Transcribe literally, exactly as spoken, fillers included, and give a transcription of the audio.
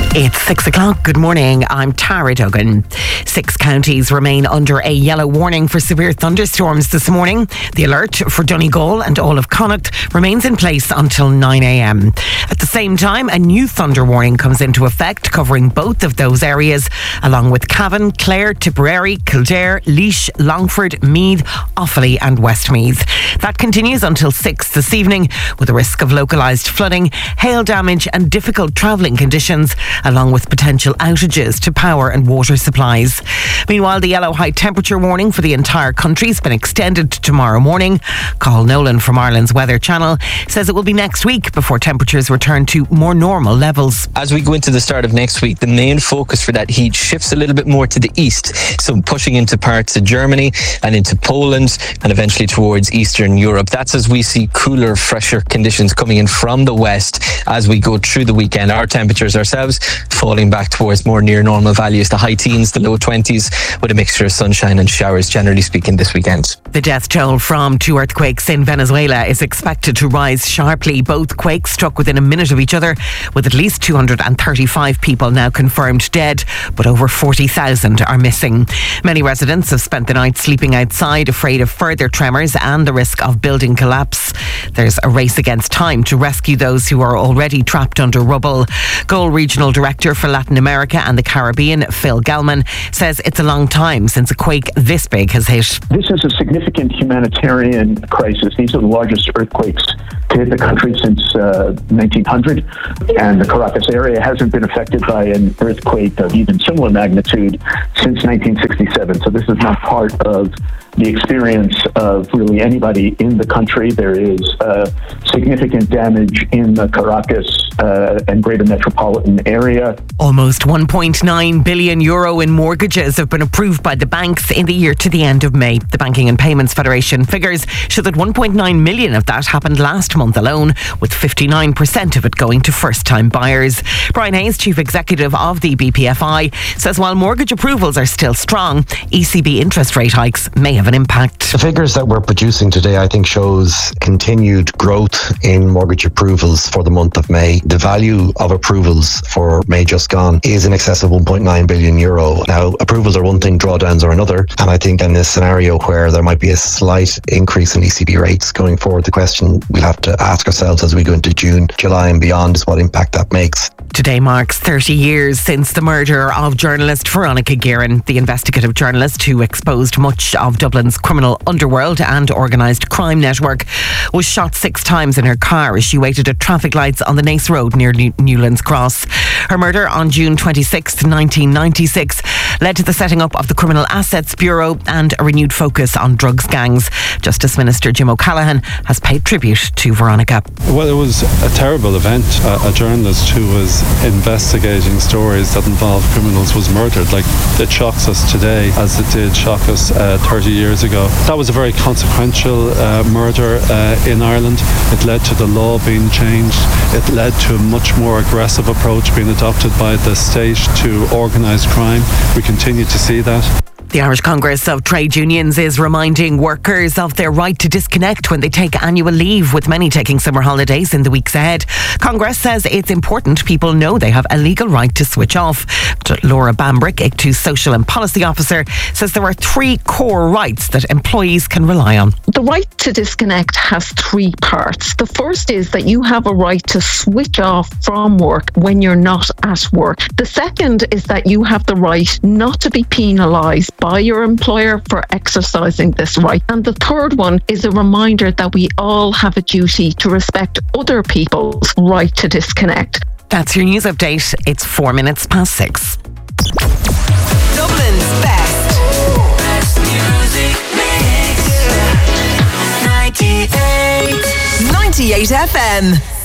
It's six o'clock. Good morning. I'm Tara Duggan. Six counties remain under a yellow warning for severe thunderstorms this morning. The alert for Donegal and all of Connacht remains in place until nine a.m. At the same time, a new thunder warning comes into effect, covering both of those areas, along with Cavan, Clare, Tipperary, Kildare, Laois, Longford, Meath, Offaly and Westmeath. That continues until six this evening, with a risk of localised flooding, hail damage and difficult travelling conditions, along with potential outages to power and water supplies. Meanwhile, the yellow high temperature warning for the entire country has been extended to tomorrow morning. Cathal Nolan from Ireland's Weather Channel says it will be next week before temperatures return to more normal levels. As we go into the start of next week, the main focus for that heat shifts a little bit more to the east, so pushing into parts of Germany and into Poland and eventually towards Eastern Europe. That's as we see cooler, fresher conditions coming in from the west as we go through the weekend. Our temperatures ourselves falling back towards more near normal values, the high teens, the low twenties, with a mixture of sunshine and showers, generally speaking, this weekend. The death toll from two earthquakes in Venezuela is expected to rise sharply. Both quakes struck within a minute of each other, with at least two hundred thirty-five people now confirmed dead, but over forty thousand are missing. Many residents have spent the night sleeping outside, afraid of further tremors and the risk of building collapse. There's a race against time to rescue those who are already trapped under rubble. Goal Regional Director for Latin America and the Caribbean, Phil Gelman, says it's a long time since a quake this big has hit. This is a significant humanitarian crisis. These are the largest earthquakes to hit the country since uh, nineteen hundred, and the Caracas area hasn't been affected by an earthquake of even similar magnitude since nineteen sixty-seven. So this is not part of the experience of really anybody in the country. There is uh, significant damage in the Caracas uh, and greater metropolitan area. Almost one point nine billion euro in mortgages have been approved by the banks in the year to the end of May. The Banking and Payments Federation figures show that one point nine million of that happened last month alone, with fifty-nine percent of it going to first-time buyers. Brian Hayes, Chief Executive of the B P F I, says while mortgage approvals are still strong, E C B interest rate hikes may have an impact. The figures that we're producing today, I think, shows continued growth in mortgage approvals for the month of May. The value of approvals for May just gone is in excess of one point nine billion euro. Now, approvals are one thing, drawdowns are another. And I think in this scenario where there might be a slight increase in E C B rates going forward, the question we'll have to ask ourselves as we go into June, July and beyond is what impact that makes. Today marks thirty years since the murder of journalist Veronica Guerin, the investigative journalist who exposed much of Dublin's criminal underworld and organised crime network, was shot six times in her car as she waited at traffic lights on the Naas Road near New- Newlands Cross. Her murder on June twenty-sixth, nineteen ninety-six led to the setting up of the Criminal Assets Bureau and a renewed focus on drugs gangs. Justice Minister Jim O'Callaghan has paid tribute to Veronica. Well, it was a terrible event. A, a journalist who was investigating stories that involved criminals was murdered. Like, it shocks us today as it did shock us uh, thirty years ago. That was a very consequential uh, murder uh, in Ireland. It led to the law being changed. It led to a much more aggressive approach being adopted by the state to organised crime. We continue to see that. The Irish Congress of Trade Unions is reminding workers of their right to disconnect when they take annual leave, with many taking summer holidays in the weeks ahead. Congress says it's important people know they have a legal right to switch off. Laura Bambrick, I C T U's Social and Policy Officer, says there are three core rights that employees can rely on. The right to disconnect has three parts. The first is that you have a right to switch off from work when you're not at work. The second is that you have the right not to be penalised by your employer for exercising this right. And the third one is a reminder that we all have a duty to respect other people's right to disconnect. That's your news update. It's four minutes past six. Dublin's best. Best music mix. ninety-eight. ninety-eight F M.